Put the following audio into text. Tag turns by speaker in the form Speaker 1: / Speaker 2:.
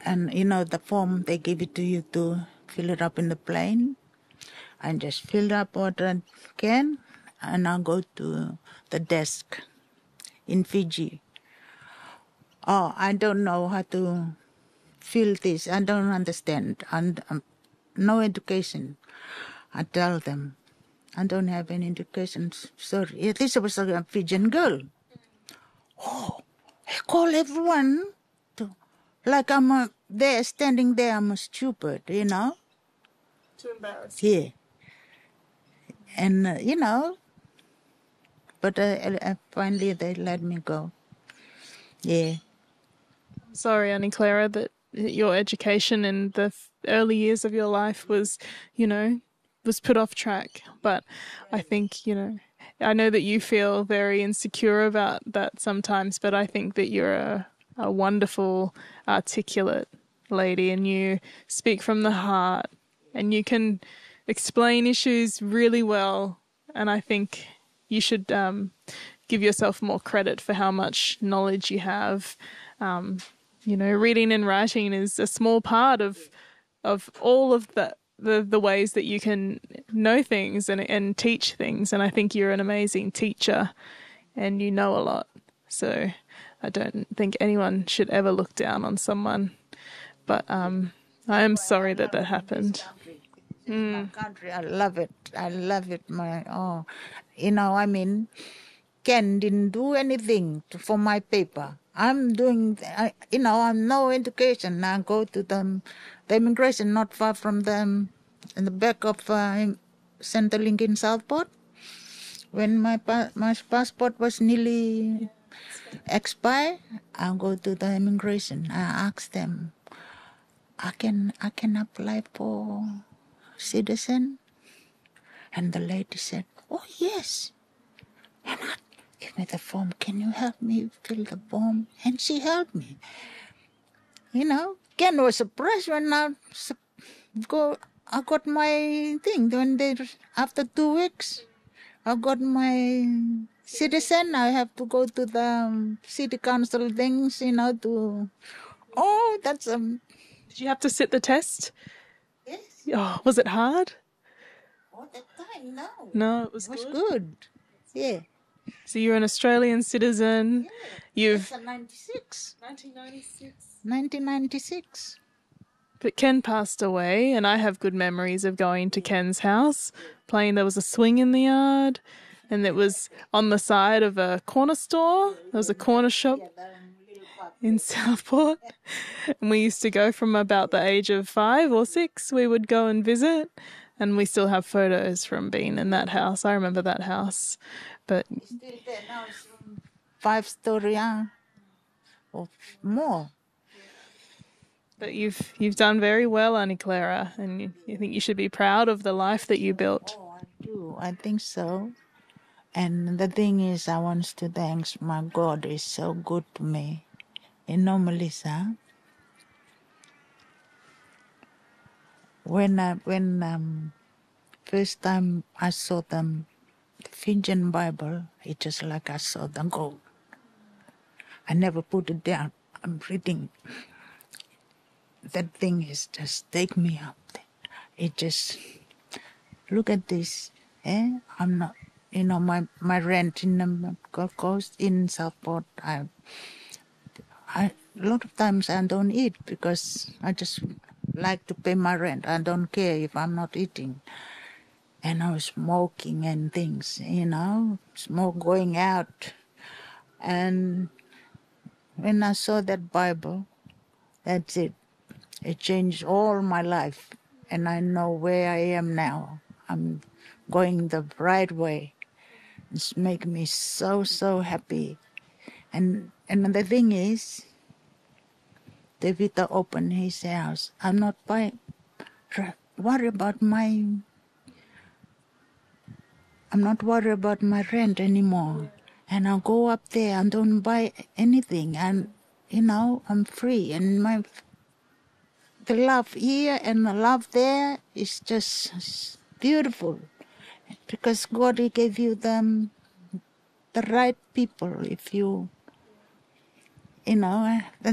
Speaker 1: And the form, they give it to you to fill it up in the plane. I just fill up what I can, and I go to the desk in Fiji. Oh, I don't know how to fill this. I don't understand. And no education. I tell them, I don't have any education. Sorry. This was a Fijian girl. Oh, I call everyone like I'm there, standing there, I'm stupid,
Speaker 2: Too embarrassed.
Speaker 1: Yeah. And, but finally they let me go. Yeah.
Speaker 2: I'm sorry, Annie Clara, that your education in the early years of your life was, was put off track. But I think, I know that you feel very insecure about that sometimes, but I think that you're a wonderful, articulate lady, and you speak from the heart, and you can explain issues really well. And I think you should give yourself more credit for how much knowledge you have. Reading and writing is a small part of all of the ways that you can know things and teach things. And I think you're an amazing teacher, and you know a lot. So I don't think anyone should ever look down on someone. But I am sorry that happened.
Speaker 1: My country, I love it. I love it. Ken didn't do anything for my paper. I'm doing, I'm no education. I go to the immigration not far from them, in the back of Centrelink in Southport. When my passport was nearly expired, I go to the immigration. I ask them, I can apply for citizen? And the lady said, oh, yes. And I give me the form. Can you help me fill the form? And she helped me. Ken was surprised when I got my thing. After 2 weeks, I got my citizen. I have to go to the city council things, that's
Speaker 2: Did you have to sit the test?
Speaker 1: Yes.
Speaker 2: Oh, was it hard?
Speaker 1: All the time, no.
Speaker 2: No, it was
Speaker 1: good. Yeah.
Speaker 2: So you're an Australian citizen.
Speaker 1: It's 96.
Speaker 2: 1996.
Speaker 1: 1996.
Speaker 2: But Ken passed away, and I have good memories of going to Ken's house, playing. There was a swing in the yard, and it was on the side of a corner store. There was a corner shop in Southport, and we used to go from about the age of 5 or 6. We would go and visit, and we still have photos from being in that house. I remember that house, but
Speaker 1: It's still there now. It's 5-story or more.
Speaker 2: But you've done very well, Annie Clara, and you think you should be proud of the life that you built.
Speaker 1: Oh, I do. I think so. And the thing is, I want to thank my God. Is so good to me. Melissa, when first time I saw the Fijian Bible, it just like I saw the gold. I never put it down. I'm reading. That thing is just take me up. It just look at this. I'm not, my rent in the Gold Coast in Southport. A lot of times I don't eat because I just like to pay my rent. I don't care if I'm not eating. And I was smoking and things, smoke going out. And when I saw that Bible, that's it. It changed all my life. And I know where I am now. I'm going the right way. It's making me so, so happy. And the thing is, David opened his house. I'm not worried about my rent anymore. And I'll go up there and don't buy anything. And, I'm free. And the love here and the love there is just beautiful. Because God, He gave you the right people. If you,